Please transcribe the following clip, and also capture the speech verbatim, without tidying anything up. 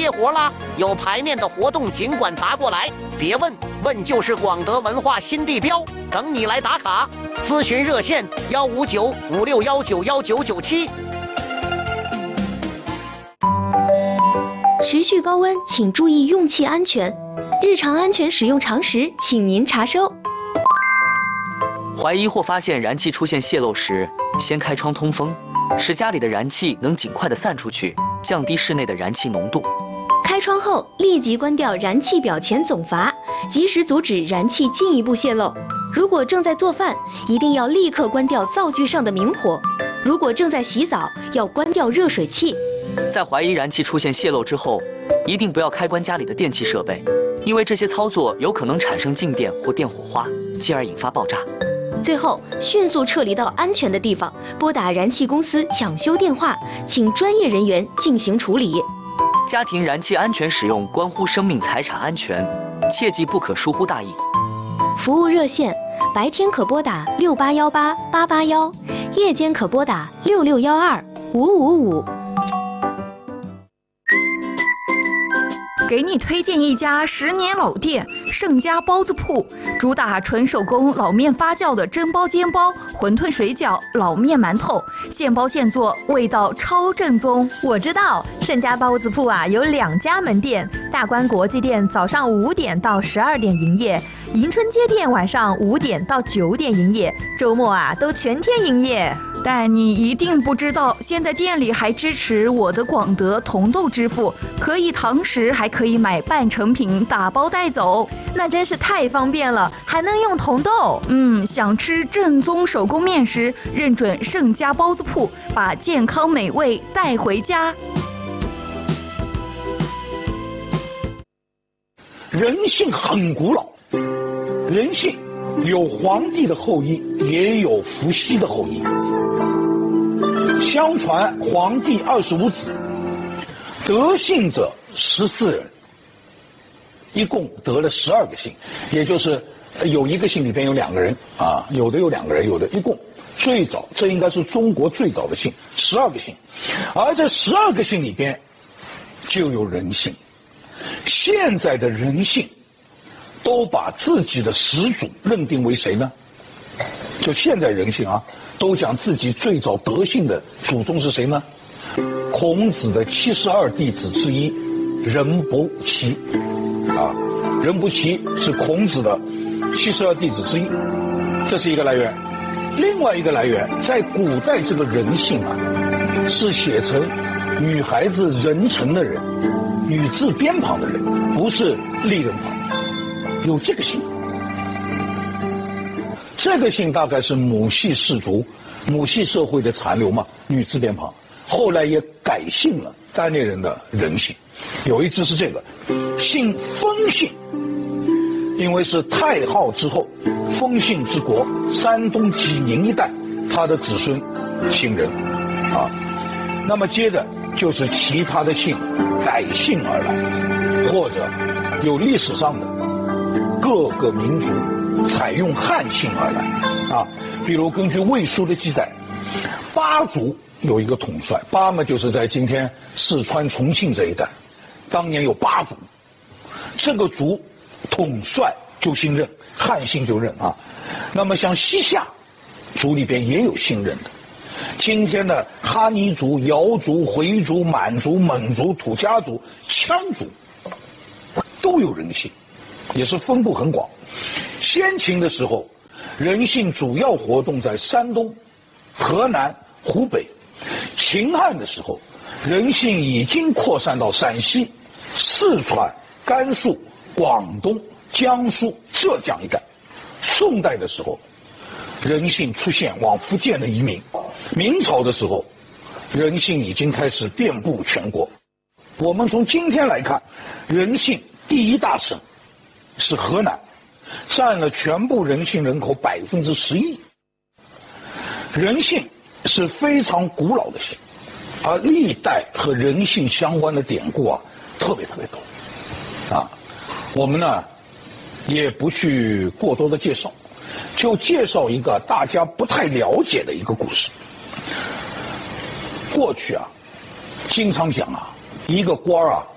接活啦！有排面的活动尽管砸过来，别问，问就是广德文化新地标，等你来打卡。咨询热线：幺五九五六幺九幺九九七。 持续高温，请注意用气安全。日常安全使用常识，请您查收。 怀疑或发现燃气出现泄漏时，先开窗通风，使家里的燃气能尽快的散出去，降低室内的燃气浓度。 开窗后立即关掉燃气表前总阀，及时阻止燃气进一步泄漏。如果正在做饭，一定要立刻关掉灶具上的明火；如果正在洗澡，要关掉热水器。 在怀疑燃气出现泄漏之后，一定不要开关家里的电气设备，因为这些操作有可能产生静电或电火花，进而引发爆炸。 最后，迅速撤离到安全的地方，拨打燃气公司抢修电话，请专业人员进行处理。 家庭燃气安全使用关乎生命财产安全，切记不可疏忽大意。 服务热线：白天可拨打六八幺八八八幺，夜间可拨打六六幺二五五五。 给你推荐一家十年老店盛家包子铺，主打纯手工老面发酵的蒸包、煎包、馄饨、水饺、老面、馒头，现包现做，味道超正宗。 我知道盛家包子铺啊有两家门店，大观国际店早上五点到十二点营业，迎春街店晚上五点到九点营业，周末啊都全天营业。 但你一定不知道，现在店里还支持我的广德同豆支付，可以堂食，还可以买半成品打包带走， 那真是太方便了，还能用同豆。 嗯，想吃正宗手工面食，认准盛家包子铺，把健康美味带回家。 人性很古老，人性有皇帝的后裔，也有伏羲的后裔。相传皇帝二十五子，得姓者十四人，一共得了十二个姓，也就是有一个姓里边有两个人啊，有的有两个人，有的一共最早，这应该是中国最早的姓，十二个姓，而这十二个姓里边就有人姓。现在的人姓都把自己的始祖认定为谁呢？就现在人姓啊，都讲自己最早得姓的祖宗是谁呢？孔子的七十二弟子之一任伯奇啊，任伯奇是孔子的七十二弟子之一，这是一个来源。另外一个来源，在古代这个人姓啊，是写成女孩子人称的人，女字边旁的人，不是立人旁，有这个姓。这个姓大概是母系氏族、母系社会的残留嘛，女字边旁，后来也改姓了单立人的人姓。有一支是这个，姓封姓，因为是太昊之后，封姓之国，山东济宁一带，他的子孙姓任啊。那么接着就是其他的姓改姓而来，或者有历史上的各个民族采用汉姓而来啊，比如根据魏书的记载，巴族有一个统帅，巴嘛就是在今天四川重庆这一带，当年有巴族，这个族统帅就姓任，汉姓就任啊。那么像西夏族里边也有姓任的，今天的哈尼族、瑶族、回族、满族、蒙族、土家族、羌族都有人姓，也是分布很广。先秦的时候，人姓主要活动在山东、河南、湖北；秦汉的时候，人姓已经扩散到陕西、四川、甘肃、广东、江苏、浙江一带。宋代的时候，人姓出现往福建的移民；明朝的时候，人姓已经开始遍布全国。我们从今天来看，人姓第一大省是河南，占了全部人姓人口百分之十一。人姓是非常古老的姓，而历代和人姓相关的典故啊，特别特别多啊。我们呢也不去过多的介绍，就介绍一个大家不太了解的一个故事。过去啊，经常讲啊，一个官啊